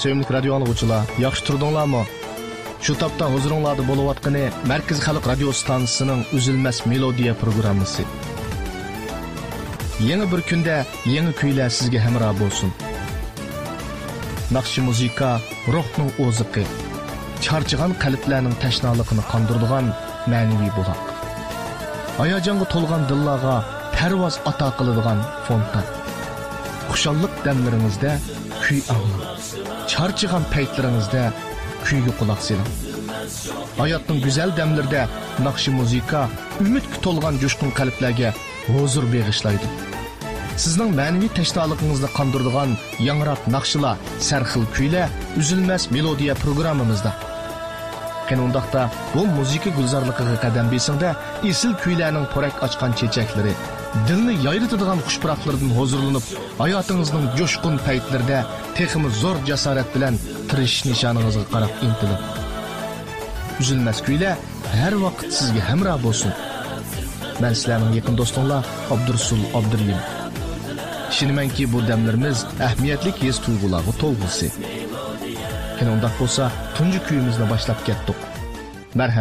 Sevimli radio anlıqçılar, yaxşı turdinglarmi? Şu tapda huzuringlarda bo'layotgani Markaz Xalq radio stansiyasining Uzilmas melodiya programmasi. Yangi bir kunda yangi kuylar sizga hamroh bo'lsin. Naqshi muzika ruhning o'ziqi, charchigan qalblarning tashnaligini qondiradigan ma'naviy buloq. Hayajonga to'lgan dillarga parvoz ato qiladigan fontan. Xushallik damlaringizda kuy anglang. Charchigan paytlaringizda kuyga quloq soling. Hayotning go'zal damlarida naqshi muzika umidga to'lgan jo'shqin qalblarga huzur bag'ishlaydi. Sizning ma'naviy tashnoligingizni qondiradigan yangroq naqshlar, sarxil kuylar Uzilmas melodiya programmamizda. Qanundaqda bu muzika gulzorligiga qadam besingda esil kuylarning porak ochgan chechaklari, dilni yayritadigan xushpuroqlardan huzurlanib, hayotingizning jo'shqin paytlarida texmi zo'r jasorat bilan tirishish nishoningizga qarab intiling. Uzilmas kuylar har vaqt sizga hamroh bo'lsin. Men sizlarning yaqin do'stinglar Abdursul Abduriyim. Ishonamanki bu damlarimiz ahamiyatli his tuyg'ularga to'lg'isi. Qanundaq bo'lsa, tunji kuyimizni boshlab ketdik. Marhamat.